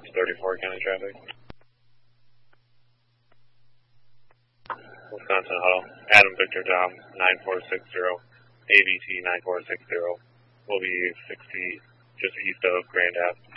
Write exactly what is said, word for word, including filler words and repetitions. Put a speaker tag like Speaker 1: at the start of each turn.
Speaker 1: thirty-four county traffic. Wisconsin Huddle, Adam Victor Tom, nine four six zero, A V T nine four six zero, will be sixty, just east of Grand Ave.